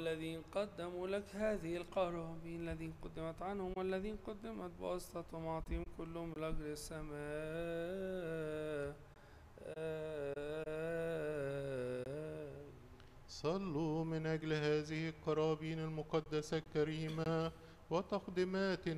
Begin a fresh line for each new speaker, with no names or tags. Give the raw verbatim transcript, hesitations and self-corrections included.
والذين قدموا لك هذه القرابين الذين قدمت عنهم والذين قدمت بواسطتهم أعطيهم كلهم الأجر السماء.
صلوا من أجل هذه القرابين المقدسة الكريمة وتقدمات